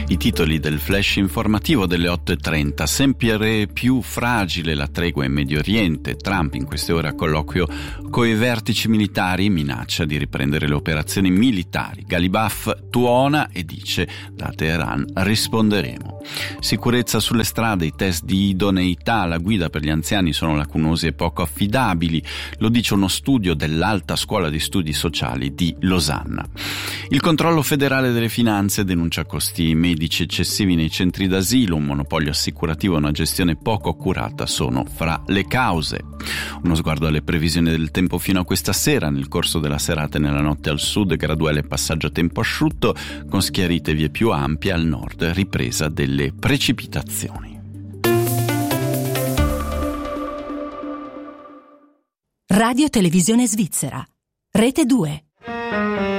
I titoli del flash informativo delle 8:30. Sempre più fragile la tregua in Medio Oriente. Trump in queste ore a colloquio coi vertici militari minaccia di riprendere le operazioni militari. Galibaf tuona e dice: da Teheran risponderemo. Sicurezza sulle strade, i test di idoneità alla guida per gli anziani sono lacunosi e poco affidabili, lo dice uno studio dell'Alta Scuola di Studi Sociali di Losanna. Il controllo federale delle finanze denuncia costi medici eccessivi nei centri d'asilo, un monopolio assicurativo e una gestione poco accurata sono fra le cause. Uno sguardo alle previsioni del tempo fino a questa sera. Nel corso della serata e nella notte al sud graduale passaggio a tempo asciutto con schiarite vie più ampie, al nord ripresa delle precipitazioni. Radio Televisione Svizzera, Rete 2.